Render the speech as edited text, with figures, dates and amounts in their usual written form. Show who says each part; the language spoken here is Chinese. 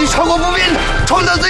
Speaker 1: 你超过不明，冲到这